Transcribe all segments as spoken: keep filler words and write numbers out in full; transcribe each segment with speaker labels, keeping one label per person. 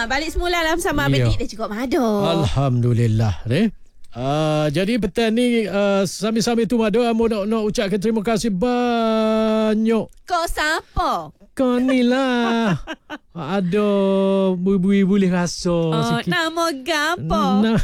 Speaker 1: Ha, balik semula lah bersama Abang Dik dan juga Mado.
Speaker 2: Alhamdulillah. Eh? Uh, jadi petang ni uh, sambil-sambil tu Mado Amo nak, nak ucapkan terima kasih banyak.
Speaker 1: Kau siapa?
Speaker 2: Kau ni lah. Aduh, bui-bui boleh rasa
Speaker 1: Oh,
Speaker 2: sikit.
Speaker 1: nama gapo?
Speaker 2: Na-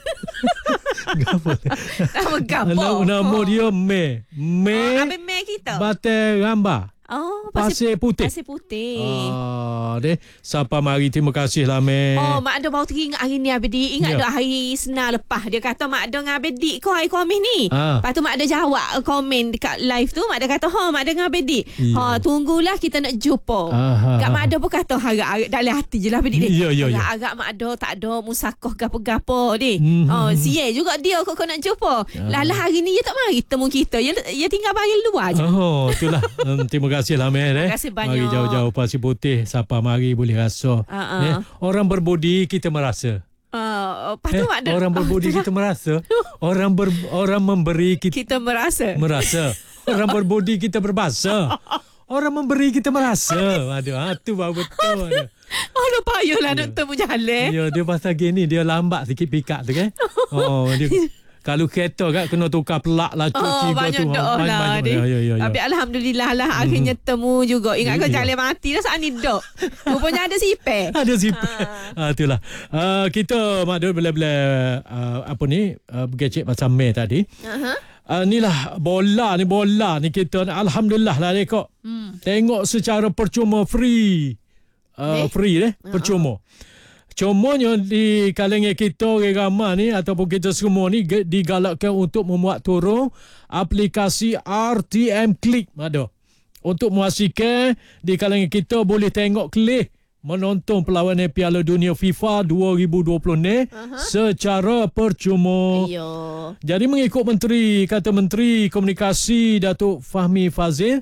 Speaker 2: gapo?
Speaker 1: Nama gapo?
Speaker 2: Nama, nama dia Me. Me.
Speaker 1: Oh, Abang Mek kita.
Speaker 2: Batai Ramba.
Speaker 1: Oh,
Speaker 2: Pasir Putih.
Speaker 1: Pasir Putih.
Speaker 2: Ah, deh. Siapa mari terima kasih lah Me.
Speaker 1: Oh, Mak Ado baru teringat hari ni Abang Dik. Ingat
Speaker 2: Ya.
Speaker 1: tak hari Senin lepas dia kata Mak Ado dengan Abang Dik kau hari komen ni.
Speaker 2: Ah.
Speaker 1: Lepas tu Mak Ado jawab komen dekat live tu. Mak Ado kata, "Ha, Mak Ado dengan Abang Dik.
Speaker 2: Ya.
Speaker 1: Ha, tunggulah kita nak jumpa."
Speaker 2: Aha.
Speaker 1: Kak Mak Ado pun kata harap-harap dalam hati je lah Abang Dik.
Speaker 2: Ya, ya, ya.
Speaker 1: Harap-harap Mak Ado tak ada musakoh gapo-gapo ni.
Speaker 2: Hmm.
Speaker 1: Oh, sial juga dia kau kau nak jumpa.
Speaker 2: Ya.
Speaker 1: Lah hari ni dia tak mari temu kita. Dia, dia tinggal bagi luar je.
Speaker 2: Oh, itulah. um, terima kasih lah Me.
Speaker 1: Terima kasih banyak.
Speaker 2: Mari jauh-jauh Pasir Putih. Siapa mari boleh rasa.
Speaker 1: Uh-uh.
Speaker 2: Eh, orang berbudi kita merasa.
Speaker 1: Uh, lepas tu
Speaker 2: Eh,
Speaker 1: Mak Ado,
Speaker 2: orang berbudi kita merasa. Orang ber, orang memberi kita
Speaker 1: kita merasa.
Speaker 2: merasa. Orang berbudi kita berbahasa. Orang memberi kita merasa. Aduh, ha, tu baru betul. Aduh.
Speaker 1: Oh, dah payahlah nak temu jalan.
Speaker 2: Ya, dia pasal gini dia lambat sikit pick up tu kan. Oh, dia kalau kereta kan kena tukar pelak lah cuci
Speaker 1: Oh, banyak
Speaker 2: tu.
Speaker 1: doa lah.
Speaker 2: Ya, ya, ya, ya.
Speaker 1: Tapi Alhamdulillah lah akhirnya temu juga. Ingat kau
Speaker 2: Ya.
Speaker 1: jalan mati dah saat ni dok. Rupanya ada sipir.
Speaker 2: Ada zipper. Ha. Itulah. Uh, kita Mak Dul bila-bila uh, apa ni uh, bergecek pasal Mei tadi.
Speaker 1: Uh-huh.
Speaker 2: Uh, inilah bola ni bola ni kita ni. Alhamdulillah lah dekok.
Speaker 1: Hmm.
Speaker 2: Tengok secara percuma free. Uh,
Speaker 1: Eh?
Speaker 2: free deh, percuma. Cumanya di kalangan kita orang ramai ni ataupun kita semua ni ge- digalakkan untuk memuat turun aplikasi R T M Click ada. Untuk memastikan di kalangan kita boleh tengok kelih menonton perlawanan Piala Dunia FIFA dua ribu dua puluh ni uh-huh. secara percuma.
Speaker 1: Ayo.
Speaker 2: Jadi mengikut menteri, kata Menteri Komunikasi Datuk Fahmi Fazil,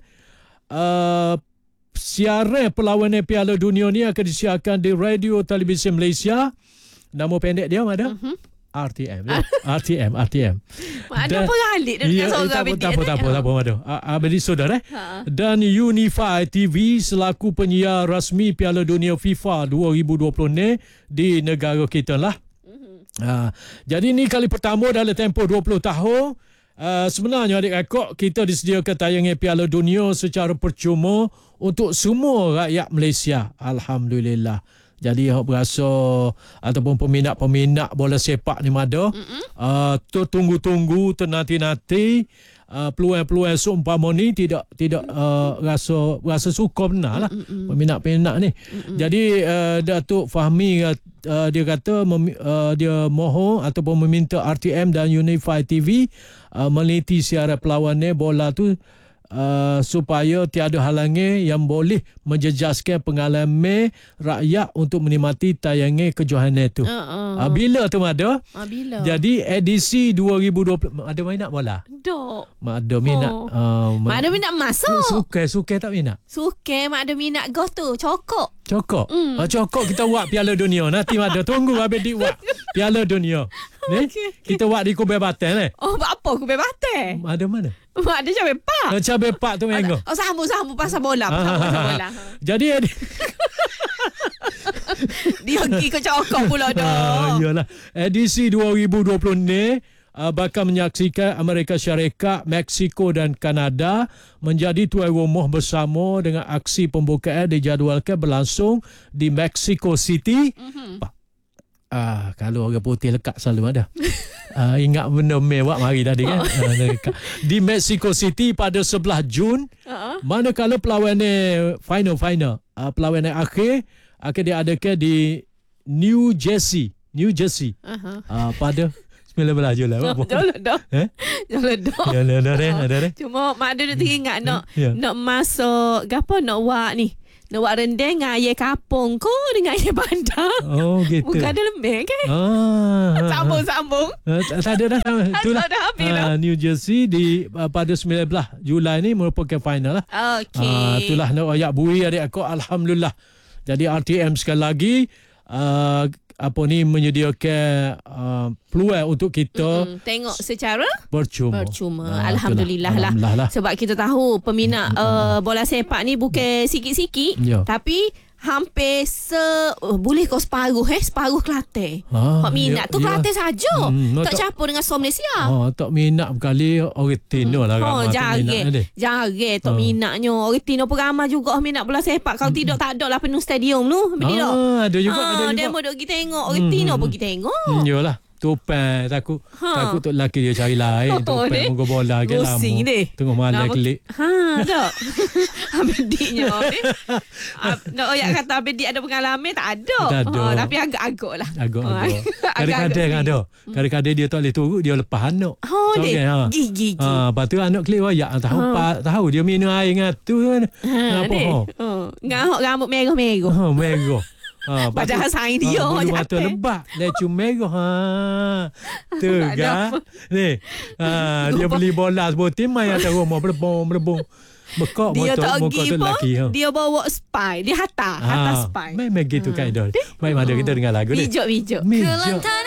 Speaker 2: uh, siaran perlawanan Piala Dunia ni akan disiarkan di Radio Televisi Malaysia. Nama pendek dia ada? Uh-huh. R T M. Ya? R T M, R T M.
Speaker 1: Ada peralik dengan
Speaker 2: ya,
Speaker 1: seorang
Speaker 2: tak apa, tak apa, tak apa, tak apa, ada. Abang saudara eh.
Speaker 1: Ha.
Speaker 2: Dan Unify T V selaku penyiar rasmi Piala Dunia FIFA dua ribu dua puluh ni di negara kita lah. Uh-huh. Ha, jadi ni kali pertama dalam tempoh dua puluh tahun. Uh, sebenarnya adik-adik kita disediakan tayangan Piala Dunia secara percuma untuk semua rakyat Malaysia. Alhamdulillah. Jadi hak berasa ataupun peminat-peminat bola sepak ni ada uh, tertunggu-tunggu, ternanti-nanti uh, peluang-peluang seumpama ni tidak tidak uh, rasa rasa suka benar lah peminat-peminat ni. Mm-mm. Jadi uh, Datuk Fahmi uh, dia kata mem, uh, dia mohon ataupun meminta R T M dan Unify T V uh, meneliti siaran perlawanan bola tu Uh, supaya tiada halangan yang boleh menjejaskan pengalaman rakyat untuk menikmati tayangan kejohanan itu.
Speaker 1: Uh-uh.
Speaker 2: Uh, bila tu Mada?
Speaker 1: Ah, bila?
Speaker 2: Jadi edisi dua ribu dua puluh ada minat bola?
Speaker 1: Dok.
Speaker 2: Mak ada minat.
Speaker 1: Oh.
Speaker 2: Uh,
Speaker 1: Mak ada minat masuk.
Speaker 2: Suka, suka tak minat?
Speaker 1: Suka, mak ada minat gos tu. Cokok.
Speaker 2: Cokok.
Speaker 1: Mm.
Speaker 2: Uh, cokok kita buat Piala Dunia. Nanti Mada tunggu habis di buat Piala Dunia. Ni
Speaker 1: Okay.
Speaker 2: kita buat di Kubai Batam ni.
Speaker 1: Oh, buat apa aku bebatai?
Speaker 2: Ada mana?
Speaker 1: Mak ada cabai pak.
Speaker 2: Uh, cabai pak tu minggu.
Speaker 1: Oh, sambung-sambung pasal bola. Pasal pasal bola.
Speaker 2: Jadi edi-
Speaker 1: Dia ikut cokok pula dah.
Speaker 2: Ah, iyalah. Edisi dua ribu dua puluh ni uh, bakal menyaksikan Amerika Syarikat, Mexico dan Kanada menjadi tuan rumah bersama dengan aksi pembukaan dijadualkan berlangsung di Mexico City. Mm-hmm. Ah, kalau orang putih lekat selalu ada. Ah, ingat benda mewah mari tadi kan. Oh. Ah, di Mexico City pada sebelas Jun. Uh-huh. Manakala perlawanan final-final, uh, perlawanan akhir akan diadakan di New Jersey, New Jersey. Uh-huh. Uh, pada sembilan belas Julai.
Speaker 1: Jalan dah.
Speaker 2: Eh?
Speaker 1: Jalan dah.
Speaker 2: Jalan dah dah, ada dah.
Speaker 1: Cuma mak ada teringat nak
Speaker 2: Ya.
Speaker 1: nak masuk gapo nak buat ni. Nak buat rendang dengan ayah kapung ko dengan ayah bandar.
Speaker 2: Oh gitu.
Speaker 1: Bukan ada lembek kan?
Speaker 2: Ah,
Speaker 1: Sambung-sambung.
Speaker 2: Uh, tak ada dah. Itulah.
Speaker 1: dah habis dah.
Speaker 2: Uh, New Jersey di uh, pada sembilan belas Julai ni merupakan final lah.
Speaker 1: Okey.
Speaker 2: Uh, itulah nak ayak bui adik aku. Alhamdulillah. Jadi R T M sekali lagi uh, apa ni menyediakan uh, peluang untuk kita
Speaker 1: mm-hmm. tengok secara
Speaker 2: percuma.
Speaker 1: Percuma.
Speaker 2: Ah,
Speaker 1: Alhamdulillah,
Speaker 2: itulah.
Speaker 1: lah.
Speaker 2: Alhamdulillah lah.
Speaker 1: Sebab kita tahu peminat mm-hmm. uh, bola sepak ni bukan sikit-sikit.
Speaker 2: Ya.
Speaker 1: Tapi hampir se uh, boleh kau separuh eh separuh Kelantan.
Speaker 2: Ah,
Speaker 1: Hak minat
Speaker 2: ya,
Speaker 1: tu
Speaker 2: ya.
Speaker 1: Kelantan saja.
Speaker 2: Hmm,
Speaker 1: tak
Speaker 2: tak-
Speaker 1: campur dengan som Malaysia.
Speaker 2: Oh, tak minat berkali orang Tino lah
Speaker 1: Oh,
Speaker 2: ramai tak minat
Speaker 1: jarang.
Speaker 2: dia.
Speaker 1: Jarang tak
Speaker 2: Ah.
Speaker 1: minatnya. Orang Tino pun ramai juga minat bola sepak. Kalau tidak tak ada lah penuh stadium tu. Betul tak?
Speaker 2: Ah, ada juga,
Speaker 1: Ah,
Speaker 2: ada juga.
Speaker 1: demo duk pergi tengok. Orang Tino pun pergi tengok.
Speaker 2: Hmm, yolah. Tupai takut
Speaker 1: Ha.
Speaker 2: takut tu lelaki dia cari lain.
Speaker 1: Oh,
Speaker 2: Tupai
Speaker 1: deh.
Speaker 2: muka bola ke lama.
Speaker 1: Pusing deh.
Speaker 2: Tengok malam
Speaker 1: Nama-
Speaker 2: kelik.
Speaker 1: Ha, tak. Abediknya. Nak oyak kata abedik ada pengalaman tak ada.
Speaker 2: Tak ada.
Speaker 1: Ha, tapi agak-agak lah.
Speaker 2: Agak-agak.
Speaker 1: Agak-agak
Speaker 2: Kadang-kadang
Speaker 1: geli.
Speaker 2: ada. Kadang-kadang dia tak boleh turut, dia lepas anak.
Speaker 1: Oh,
Speaker 2: So,
Speaker 1: deh.
Speaker 2: kan, ha.
Speaker 1: Gigi.
Speaker 2: Ha, lepas tu anak kelik wayak tahu
Speaker 1: Ha.
Speaker 2: pa, tahu dia minum air dengan tu kan.
Speaker 1: Ha,
Speaker 2: Apa
Speaker 1: deh.
Speaker 2: ha?
Speaker 1: Oh, ngahok rambut merah-merah.
Speaker 2: Ha, merah. Ha, lepas tu-
Speaker 1: Padahal saing dia
Speaker 2: ha, bulu mata
Speaker 1: jatuh.
Speaker 2: lebat, lecu merah. Ha. Tu
Speaker 1: Tak ada
Speaker 2: kan.
Speaker 1: apa.
Speaker 2: Ni. Ha, dia beli bola sebuah tim main atas rumah berebong berebong. Bekak
Speaker 1: Dia
Speaker 2: motor
Speaker 1: tak
Speaker 2: muka
Speaker 1: pergi
Speaker 2: tu
Speaker 1: pun.
Speaker 2: lelaki. Ha.
Speaker 1: Dia bawa spy. Dia hantar. Hantar spy.
Speaker 2: Memang gitu kaedah. Baik mana kita dengar lagu ni.
Speaker 1: Bijak-bijak.
Speaker 2: Mijak.
Speaker 3: Kelantan